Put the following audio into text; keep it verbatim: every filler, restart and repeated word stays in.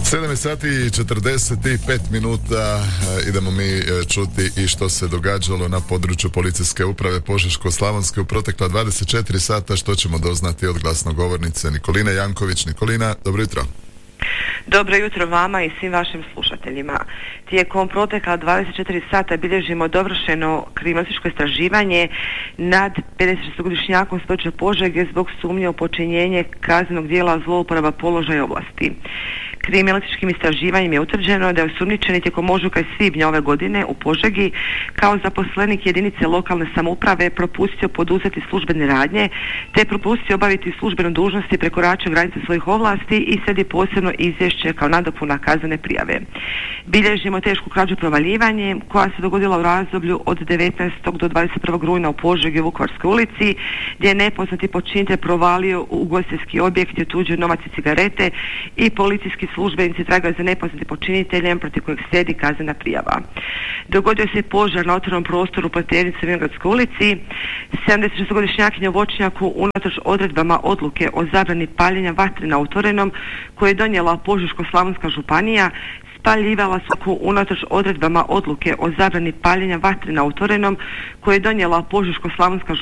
sedam sati i četrdeset pet minuta. Idemo mi čuti i što se događalo na području policijske uprave Požeško-slavonske u protekla dvadeset četiri sata, što ćemo doznati od glasnogovornice Nikoline Janković. Nikolina, dobro jutro. Dobro jutro vama i svim vašim slušateljima. Tijekom protekla dvadeset četiri sata bilježimo dovršeno kriminalističko istraživanje nad pedesetšestogodišnjakom s područja Požege zbog sumnje u počinjenje kaznenog djela zlouporaba položaja i ovlasti. Kriminalističkim istraživanjem je utvrđeno da je osumnjičeni tijekom ožujka i svibnja ove godine u Požegi kao zaposlenik jedinice lokalne samouprave propustio poduzeti službene radnje te propustio obaviti službenu dužnost i prekoračio granice svojih ovlasti i slijedi posebno izvješće kao nadopuna kaznene prijave. Bilježimo tešku krađu provaljivanje koja se dogodila u razdoblju od devetnaestog do dvadeset prvog rujna u Požegi u Vukovarskoj ulici, gdje je nepoznati počinitelj provalio u ugostiteljski objekt i otuđio novac i cigarete i policijski službenici tragaju za nepoznatim počiniteljem protiv kojeg slijedi kaznena prijava. Dogodio se požar na otvorenom prostoru Pleternice u Vinogradskoj ulici. sedamdesetšestogodišnjakinja u voćnjaku unatoč odredbama odluke o zabrani paljenja vatre na otvorenom koje je donijela Požeško-slavonska županija spaljivala su unatoč odredbama odluke o zabrani paljenja vatre na otvorenom koje je donijela Požeško-slavonska